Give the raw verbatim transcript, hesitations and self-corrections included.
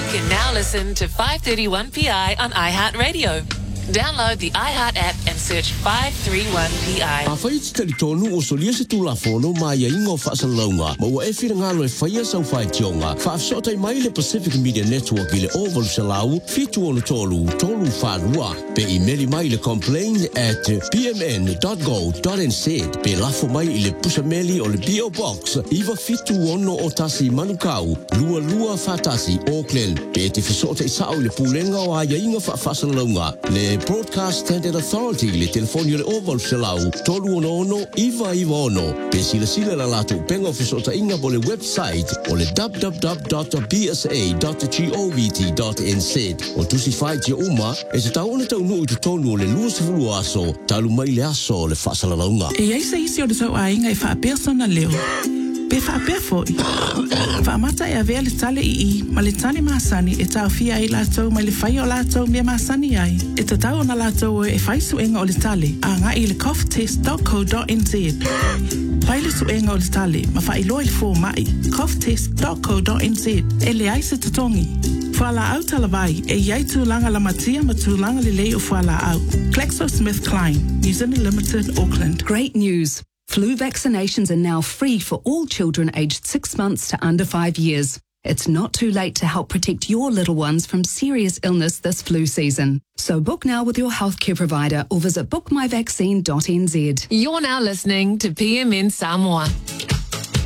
can now listen to five thirty-one P I on iHeartRadio. Download the iHeart app and search five thirty-one P I. A whai te talitonu o solia se tula fono ma ia ingo whaasalaunga. Ma ua e whira ngalo e whaia sau whai tionga. Whaafsotai mai le Pacific Media Network i le Oval Salau, fitu ono tolu, tolu whanua. Pe i meri mai le complain at p m n dot go dot n z. Pe lafo mai i le pusameli o le P O Box. Iwa fitu ono o tasi manukau, lua lua whatasi Auckland. Pe te whasotai sao le pulenga o a ia inga whaasalaunga. Le Broadcast Standard Authority le telefoni le Oval Salau tolu ono ono iwa iwa ono pe sila sila la latu penga fisota inga bo le website o le w w w dot b s a dot govt dot n z o tusi fai tia uma e se tau ona tau nui tu tonu o le lua sifulu aso talu mai le aso le whaasalaunga e eisa isi o le tau a inga e wha persona leo pe wha perfoi wha mata e avea le tale i i ma le tane maasani e tau fia i lātou ma le whai o lātou mea maasani ai e ta tau na lātou e whai suenga o le tale a ngā i le cough test dot co dot n z pai le suenga o le tale ma whai loa i le fō mai cough test dot co dot n z e le ai se tatongi whala au talavai e iai tūlanga la matia ma tūlanga le lei o whala au GlaxoSmithKline New Zealand Limited Auckland. Great news. Flu vaccinations are now free for all children aged six months to under five years. It's not too late to help protect your little ones from serious illness this flu season. So book now with your healthcare provider or visit book my vaccine dot n z. You're now listening to P M N Samoa.